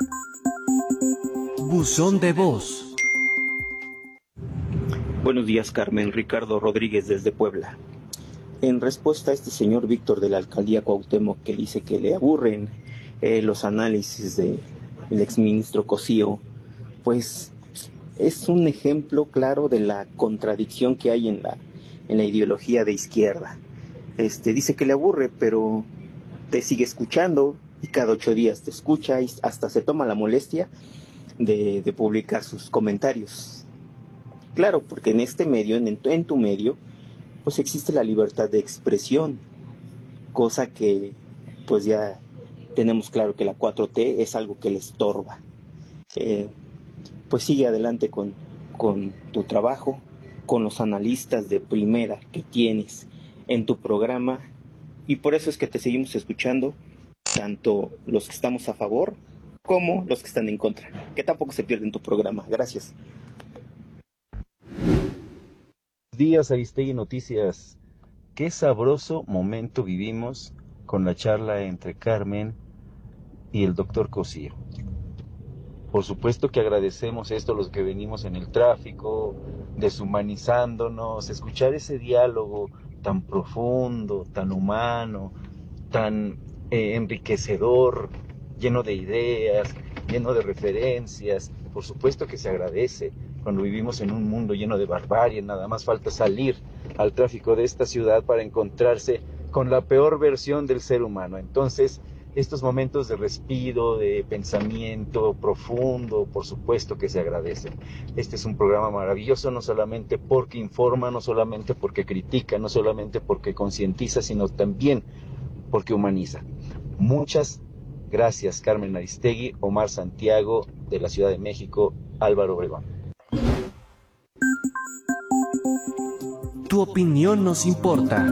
Buzón de voz. Buenos días, Carmen. Ricardo Rodríguez desde Puebla. En respuesta a este señor Víctor de la alcaldía Cuauhtémoc, que dice que le aburren los análisis del exministro Cosío, pues es un ejemplo claro de la contradicción que hay en la ideología de izquierda. Dice que le aburre, pero te sigue escuchando y cada 8 días te escucha y hasta se toma la molestia de publicar sus comentarios. Claro, porque en este medio, en tu medio, pues existe la libertad de expresión, cosa que pues ya tenemos claro que la 4T es algo que le estorba. Pues sigue adelante con tu trabajo, con los analistas de primera que tienes en tu programa, y por eso es que te seguimos escuchando, tanto los que estamos a favor como los que están en contra, que tampoco se pierden tu programa. Gracias. Días, Aristegui Noticias. Qué sabroso momento vivimos con la charla entre Carmen y el doctor Cosío. Por supuesto que agradecemos esto los que venimos en el tráfico, deshumanizándonos, escuchar ese diálogo tan profundo, tan humano, tan enriquecedor, lleno de ideas, lleno de referencias. Por supuesto que se agradece cuando vivimos en un mundo lleno de barbarie. Nada más falta salir al tráfico de esta ciudad para encontrarse con la peor versión del ser humano. Entonces, estos momentos de respiro, de pensamiento profundo, por supuesto que se agradecen. Este es un programa maravilloso, no solamente porque informa, no solamente porque critica, no solamente porque concientiza, sino también porque humaniza. Muchas gracias, Carmen Aristegui, Omar Santiago, de la Ciudad de México, Álvaro Obregón. Tu opinión nos importa.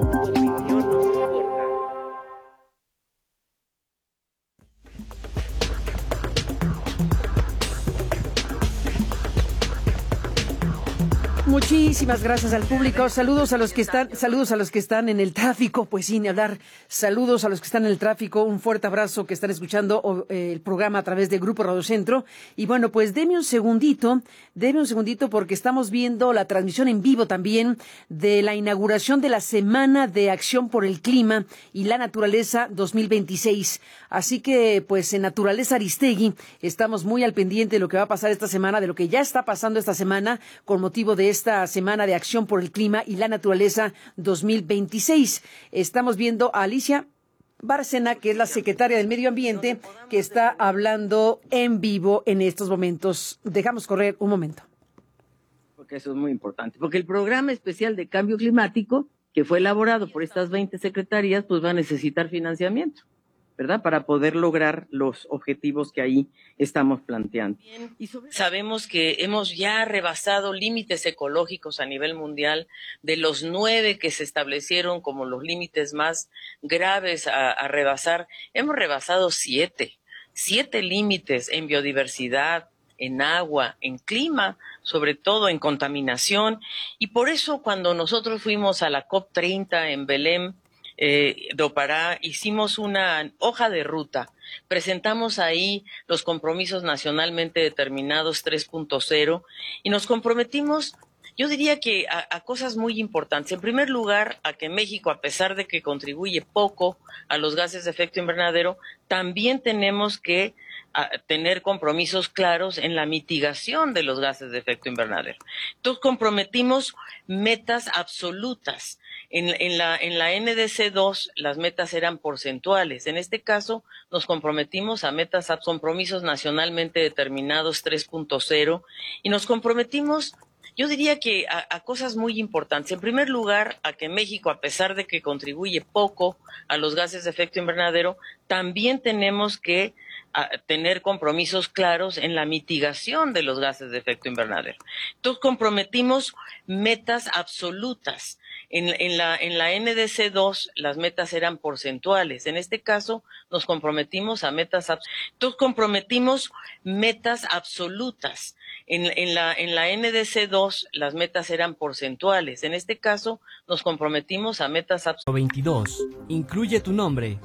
Muchísimas gracias al público. Saludos a los que están en el tráfico, pues sin hablar. Saludos a los que están en el tráfico. Un fuerte abrazo, que están escuchando el programa a través de Grupo Radio Centro. Y bueno, pues deme un segundito porque estamos viendo la transmisión en vivo también de la inauguración de la Semana de Acción por el Clima y la Naturaleza 2026. Así que, pues en Naturaleza Aristegui estamos muy al pendiente de lo que va a pasar esta semana, de lo que ya está pasando esta semana con motivo de esta Semana de Acción por el Clima y la Naturaleza 2026. Estamos viendo a Alicia Bárcena, que es la secretaria del Medio Ambiente, que está hablando en vivo en estos momentos. Dejamos correr un momento. Porque eso es muy importante, porque el programa especial de cambio climático, que fue elaborado por estas 20 secretarías, pues va a necesitar financiamiento, ¿verdad? Para poder lograr los objetivos que ahí estamos planteando. Sabemos que hemos ya rebasado límites ecológicos a nivel mundial. De los 9 que se establecieron como los límites más graves a rebasar, hemos rebasado 7 límites en biodiversidad, en agua, en clima, sobre todo en contaminación. Y por eso cuando nosotros fuimos a la COP30 en Belém do Pará, hicimos una hoja de ruta, presentamos ahí los compromisos nacionalmente determinados 3.0 y nos comprometimos, yo diría que a cosas muy importantes. En primer lugar, a que México, a pesar de que contribuye poco a los gases de efecto invernadero, también tenemos que tener compromisos claros en la mitigación de los gases de efecto invernadero. Entonces comprometimos metas absolutas. En la NDC 2 las metas eran porcentuales. En este caso nos comprometimos a compromisos nacionalmente determinados 3.0 y nos comprometimos, yo diría que a cosas muy importantes. En primer lugar, a que México, a pesar de que contribuye poco a los gases de efecto invernadero, también tenemos que tener compromisos claros en la mitigación de los gases de efecto invernadero. Entonces comprometimos metas absolutas. En la NDC 2 las metas eran porcentuales. En este caso nos comprometimos a entonces comprometimos metas absolutas. En la NDC 2 las metas eran porcentuales. En este caso nos comprometimos a metas absolutas. 22. Incluye tu nombre,